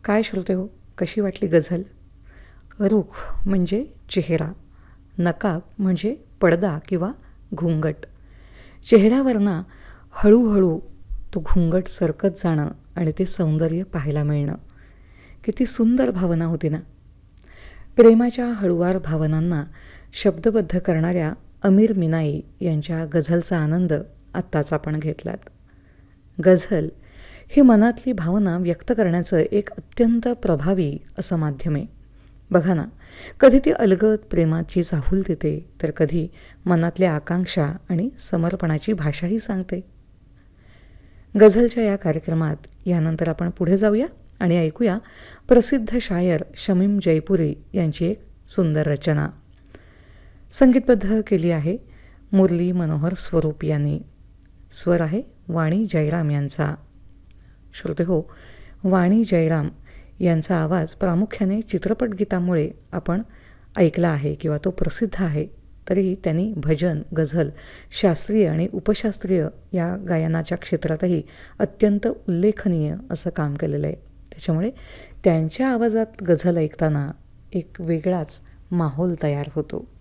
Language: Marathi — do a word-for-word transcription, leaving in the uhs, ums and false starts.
काय श्रोते हो, कशी वाटली गझल? रुख म्हणजे चेहरा, नकाब म्हणजे पडदा किंवा घुंगट. चेहऱ्यावरनं हळूहळू तो घुंगट सरकत जाणं आणि ते सौंदर्य पाहायला मिळणं. किती सुंदर भावना होती ना. प्रेमाच्या हळुवार भावनांना शब्दबद्ध करणाऱ्या अमीर मिनाई यांच्या गझलचा आनंद आत्ताच आपण घेतलात. गझल ही मनातली भावना व्यक्त करण्याचं एक अत्यंत प्रभावी असं माध्यम आहे. बघा ना, कधी ती अलगद प्रेमाची चाहूल देते, तर कधी मनातल्या आकांक्षा आणि समर्पणाची भाषाही सांगते. गझलच्या या कार्यक्रमात यानंतर आपण पुढे जाऊया आणि ऐकूया प्रसिद्ध शायर शमीम जयपुरी यांची एक सुंदर रचना. संगीतबद्ध केली आहे मुरली मनोहर स्वरूप यांनी. स्वर आहे वाणी जयराम यांचा. श्रोते हो, वाणी जयराम यांचा आवाज प्रामुख्याने चित्रपट गीतामुळे आपण ऐकला आहे किंवा तो प्रसिद्ध आहे. तरी त्यांनी भजन, गझल, शास्त्रीय आणि उपशास्त्रीय या गायनाच्या क्षेत्रातही अत्यंत उल्लेखनीय असं काम केलेलं आहे. त्याच्यामुळे त्यांच्या आवाजात गझल ऐकताना एक वेगळाच माहोल तयार होतो.